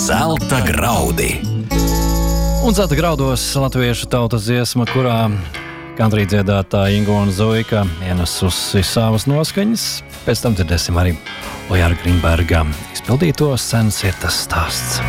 Zelta graudi. Un zelta graudos latviešu tautas dziesma, kurā country dziedātāja Ingona Zoika ienesusi savas noskaņas. Pēc tam dzirdēsim arī Ojāra Grinberga izpildīto Sens ir tas stāsts.